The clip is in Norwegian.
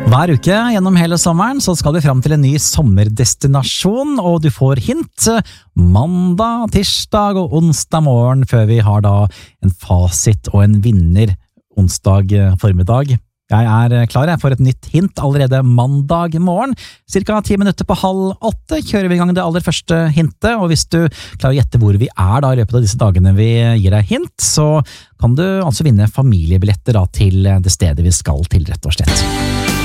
Hver uke gjennom hele sommeren så skal vi fram til en ny sommerdestinasjon, og du får hint mandag, tirsdag og onsdag morgen før vi har da en fasit og en vinner onsdag formiddag. Jeg er klar for et nytt hint allerede mandag morgen. Cirka 10 minutter på 7:30 kjører vi i gang det aller første hintet, og hvis du klarer å gjette hvor vi er da i løpet av disse dagene vi gir deg hint, så kan du altså vinne familiebilletter da til det stedet vi skal til, rett og slett.